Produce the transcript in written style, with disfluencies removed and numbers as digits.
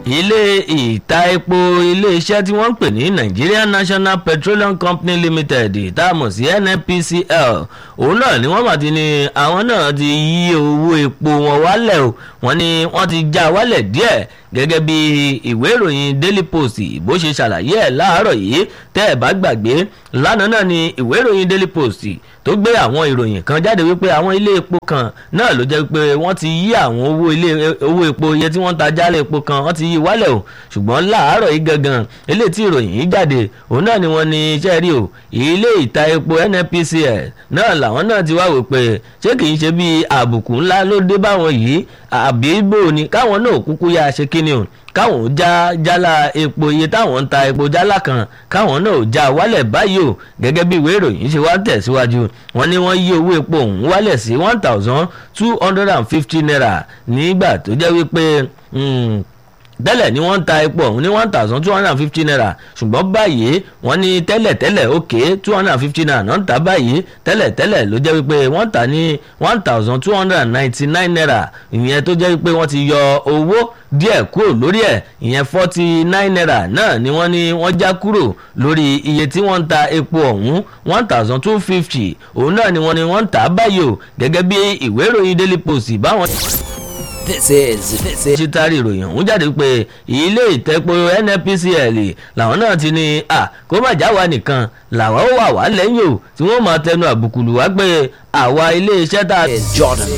ilé ìta epo ilé-iṣẹ́ tí wọ́n ń pè ní Nigerian National Petroleum Company Limited tá a mọ̀ sí NNPCL òun náà ni wọ́n mà ti ní àwọn náà ti yí owó epo wọn wálẹ̀ o wọ́n ní wọ́n ti já wálẹ̀ díẹ̀ gẹ́gẹ́ bí ìwé ìròyìn Daily Post bó ṣe ṣàlàyé ẹ̀ láàárọ̀ yìí tẹ́ ẹ̀ bá gbàgbé lánàá náà ni ìwé ìròyìn Daily Post tó gbé àwọn ìròyìn kan jáde wípé àwọn ilé epo kan náà ló jẹ́ pé wọ́n ti yí àwọn owó epo iye tí wọ́n ta jálẹ̀ epo kan wọ́n ti yí wálẹ̀ o ṣùgbọ́n láàárọ̀ yìí gangan eléyìí tí ìròyìn yìí jáde òun náà ni wọ́n ní iṣẹ́ rí o ilé ìta epo NNPCL náà làwọn náà ti wá wò pé ṣé kìí ṣe bí àbùkù ńlá ló dé báwọn yìí àbí bò ní káwọn náà kúkú yá ṣe kíni o káwọn já jálá epo iye táwọn ń ta epo jálá kan káwọn náà já wálẹ̀ báyìí o gẹ́gẹ́ bí ìwé ìròyìn ṣe wá tẹ̀síwájú wọ́n ní wọ́n yí owó epo ọ̀hún wálẹ̀ sí 1,250 naira nígbà tó jẹ́ wípé tẹ́lẹ̀ ni wọ́n ń ta epo ọ̀hún ní 1,250 naira ṣùgbọ́n báyìí wọ́n ní tẹ́lẹ̀ òkè 250 naira náà ń ta báyìí tẹ́lẹ̀ ló jẹ́ wípé wọ́n tà ní 1,299 naira ìyẹn tó jẹ́ wípé wọ́n ti yọ owó díẹ̀ kúrò lórí ẹ̀ ìyẹn 49 naira náà ni wọ́n ní wọ́n já kúrò lórí iye tí wọ́n ń ta epo ọ̀hún 1,250 òun náà ni wọ́n ń tà báyìí o gẹ́gẹ́ bí ìwé ìròyìn Daily Post báwọn. This is ṣítárì ìròyìn ọ̀hún jáde pé ilé ìtẹ́pọ̀ NNPCL làwọn náà ti ní kó má já wa nìkan làwọn ó wà wá lẹ́yìn o tí wọ́n máa tẹnu àbùkù lù wá pé àwa ilé iṣẹ́ tá a.